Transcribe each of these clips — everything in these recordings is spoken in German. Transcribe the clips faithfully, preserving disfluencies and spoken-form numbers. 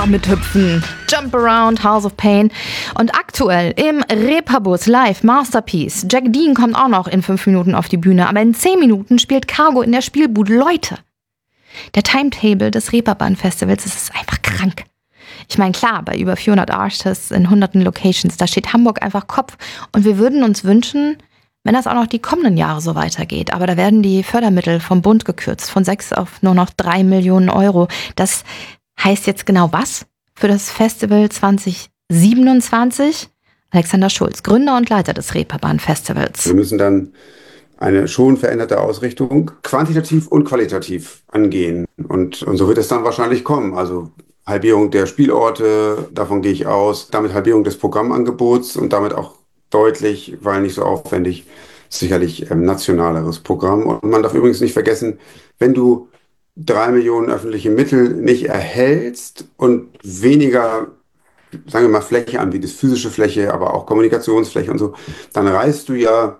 einfach mithüpfen. Jump Around, House of Pain. Und aktuell im Repabus Live Masterpiece. Jack Dean kommt auch noch in fünf Minuten auf die Bühne, aber in zehn Minuten spielt Cargo in der Spielbude. Leute, der Timetable des Reeperbahn-Festivals, das ist einfach krank. Ich meine, klar, bei über vierhundert Artists in hunderten Locations, da steht Hamburg einfach Kopf. Und wir würden uns wünschen, wenn das auch noch die kommenden Jahre so weitergeht. Aber da werden die Fördermittel vom Bund gekürzt, von sechs auf nur noch drei Millionen Euro. Das heißt jetzt genau was für das Festival zwanzig siebenundzwanzig? Alexander Schulz, Gründer und Leiter des Reeperbahn-Festivals. Wir müssen dann eine schon veränderte Ausrichtung quantitativ und qualitativ angehen. Und, und so wird es dann wahrscheinlich kommen. Also Halbierung der Spielorte, davon gehe ich aus. Damit Halbierung des Programmangebots und damit auch deutlich, weil nicht so aufwendig, sicherlich ähm, nationaleres Programm. Und man darf übrigens nicht vergessen, wenn du drei Millionen öffentliche Mittel nicht erhältst und weniger, sagen wir mal, Fläche anbietest, physische Fläche, aber auch Kommunikationsfläche und so, dann reißt du ja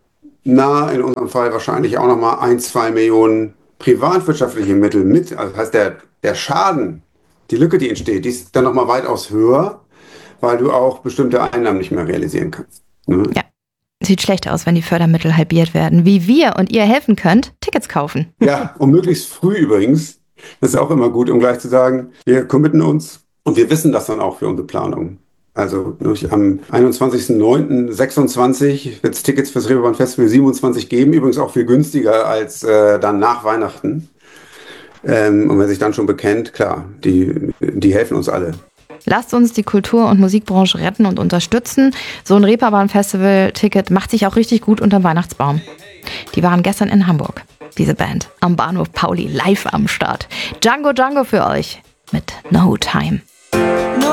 na, in unserem Fall wahrscheinlich auch nochmal ein, zwei Millionen privatwirtschaftliche Mittel mit. Also das heißt, der, der Schaden, die Lücke, die entsteht, die ist dann nochmal weitaus höher, weil du auch bestimmte Einnahmen nicht mehr realisieren kannst. Ne? Ja, sieht schlecht aus, wenn die Fördermittel halbiert werden. Wie wir und ihr helfen könnt, Tickets kaufen. Ja, und möglichst früh übrigens. Das ist auch immer gut, um gleich zu sagen, wir committen uns und wir wissen das dann auch für unsere Planung. Also am einundzwanzigsten neunten sechsundzwanzig wird es Tickets fürs Reeperbahn Festival siebenundzwanzig geben, übrigens auch viel günstiger als äh, dann nach Weihnachten. Ähm, und wer sich dann schon bekennt, klar, die, die helfen uns alle. Lasst uns die Kultur- und Musikbranche retten und unterstützen. So ein Reeperbahn-Festival-Ticket macht sich auch richtig gut unterm Weihnachtsbaum. Die waren gestern in Hamburg, diese Band, am Bahnhof Pauli live am Start. Django Django für euch mit No Time.